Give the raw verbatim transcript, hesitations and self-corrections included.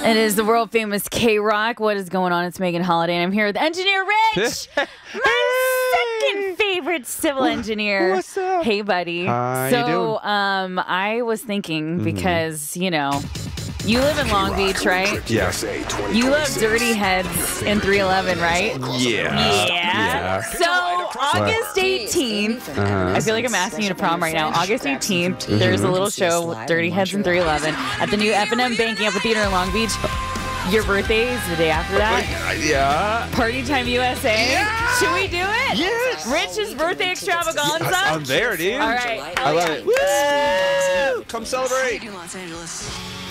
It is the world famous K-Rock. What is going on? It's Megan Holiday, and I'm here with engineer Rich, my second favorite civil engineer. What's up? Hey, buddy. How so, you doing? um, I was thinking because you know, you live in Long Beach, right? Yeah. You love Dirty Heads in three eleven, right? Yeah. Yeah. So August eighteenth, Uh-huh. I feel like I'm asking you to prom right now. August eighteenth, there's a little show with Dirty Heads in three eleven at the new F and M Banking Amphitheater in Long Beach. Your birthday is the day after that. Yeah. Party Time U S A. Yeah. Should we do it? Yes. Rich's birthday extravaganza. I, I'm there, dude. All right. I love it. Woo! Come celebrate. Los Angeles.